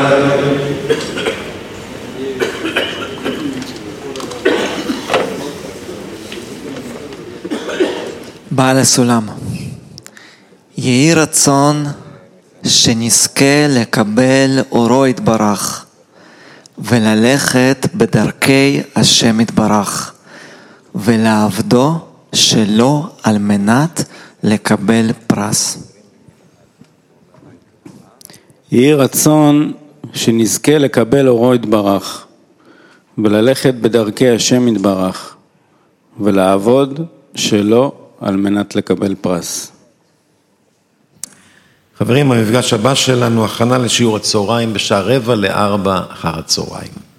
בעל הסולם, יהי רצון שנזכה לקבל אורו יתברך וללכת בדרכי השם יתברך ולעבדו שלו על מנת לקבל פרס. יהי רצון שנזכה לקבל אורו יתברך וללכת בדרכי השם יתברך ולעבוד שלו על מנת לקבל פרס. חברים, המפגש הבא שלנו הכנה לשיעור הצהריים בשעה 15:45 אחר הצהריים.